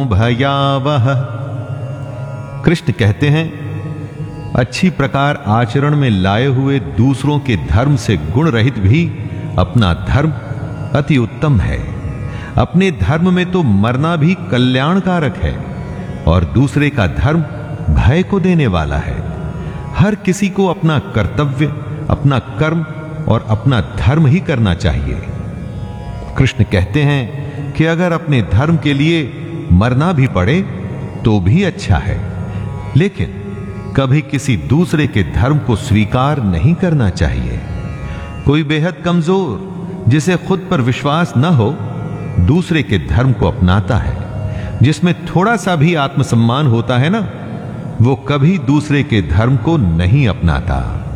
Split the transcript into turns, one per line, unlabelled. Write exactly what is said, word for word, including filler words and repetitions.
भयावह। कृष्ण कहते हैं, अच्छी प्रकार आचरण में लाए हुए दूसरों के धर्म से गुण रहित भी अपना धर्म अति उत्तम है। अपने धर्म में तो मरना भी कल्याणकारक है और दूसरे का धर्म भय को देने वाला है। हर किसी को अपना कर्तव्य, अपना कर्म और अपना धर्म ही करना चाहिए। कृष्ण कहते हैं कि अगर अपने धर्म के लिए मरना भी पड़े तो भी अच्छा है, लेकिन कभी किसी दूसरे के धर्म को स्वीकार नहीं करना चाहिए। कोई बेहद कमजोर, जिसे खुद पर विश्वास न हो, दूसरे के धर्म को अपनाता है, जिसमें थोड़ा सा भी आत्मसम्मान होता है ना, वो कभी दूसरे के धर्म को नहीं अपनाता।